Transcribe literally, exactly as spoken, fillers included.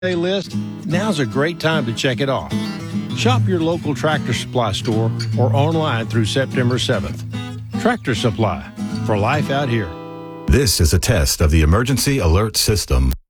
list, now's a great time to check it off. Shop your local Tractor Supply store or online through September seventh. Tractor Supply, for life out here. This is a test of the emergency alert system.